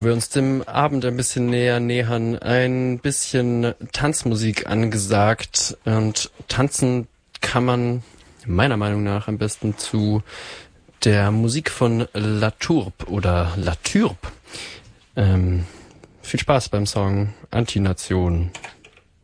Wir uns dem Abend ein bisschen näher nähern, ein bisschen Tanzmusik angesagt, und tanzen kann man meiner Meinung nach am besten zu der Musik von La Tourbe oder La Turbe. Viel Spaß beim Song Antination.